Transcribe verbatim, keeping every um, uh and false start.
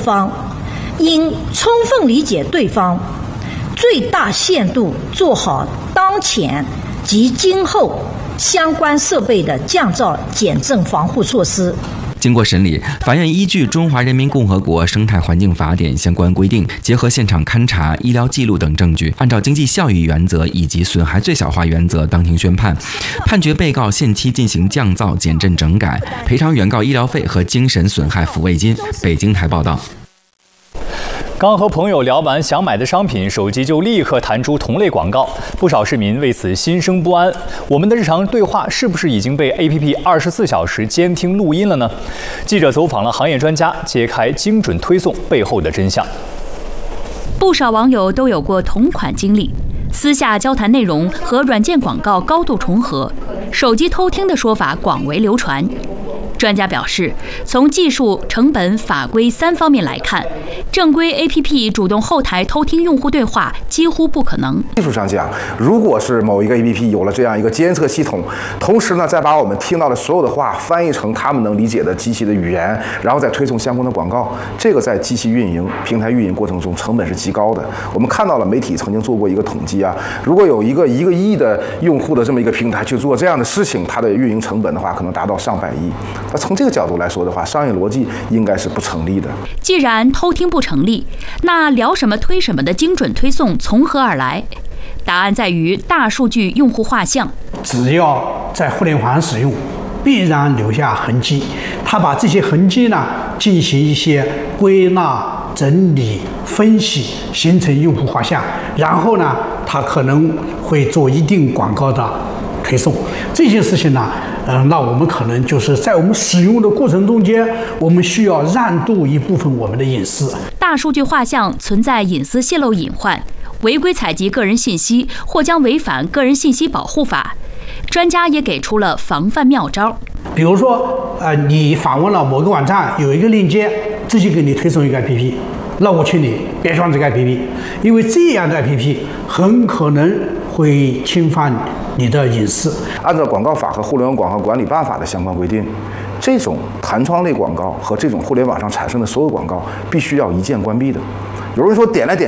方应充分理解对方，最大限度做好当前及今后相关设备的降噪减震防护措施。 经过审理，法院依据《中华人民共和国生态环境法典》相关规定，结合现场勘查、医疗记录等证据，按照经济效益原则以及损害最小化原则，当庭宣判，判决被告限期进行降噪减震整改，赔偿原告医疗费和精神损害抚慰金。北京台报道。 刚和朋友聊完想买的商品，手机就立刻弹出同类广告，不少市民为此心生不安。我们的日常对话是不是已经被 A P P 二十四小时监听录音了呢？记者走访了行业专家，揭开精准推送背后的真相。 不少网友都有过同款经历，私下交谈内容和软件广告高度重合，手机偷听的说法广为流传。专家表示，从技术、成本、法规三方面来看，正规 A P P 主动后台偷听用户对话几乎不可能。 技术上讲，如果是某一个 A P P 有了这样一个监测系统，同时呢，再把我们听到的所有的话翻译成他们能理解的机器的语言，然后再推送相关的广告，这个在机器运营、平台运营过程中成本是极高的。我们看到了媒体曾经做过一个统计啊，如果有一个一个亿的用户的这么一个平台去做这样的事情，它的运营成本的话，可能达到上百亿。那从这个角度来说的话，商业逻辑应该是不成立的。 既然偷听不成立，那聊什么推什么的精准推送从何而来？答案在于大数据用户画像。 只要在互联网使用，必然留下痕迹。他把这些痕迹呢进行一些归纳、整理、分析，形成用户画像，然后呢，他可能会做一定广告的推送。这些事情呢，呃，那我们可能就是在我们使用的过程中间，我们需要让渡一部分我们的隐私。 大数据画像存在隐私泄露隐患，违规采集个人信息或将违反个人信息保护法。专家也给出了防范妙招， 比如说，呃，你访问了某个网站，有一个链接，直接给你推送一个 A P P， 那我劝你别上这个 A P P， 因为这样的 A P P 很可能会侵犯你的隐私。 按照广告法和互联网广告管理办法的相关规定，这种弹窗类广告和这种互联网上产生的所有广告必须要一键关闭的。有人说点来点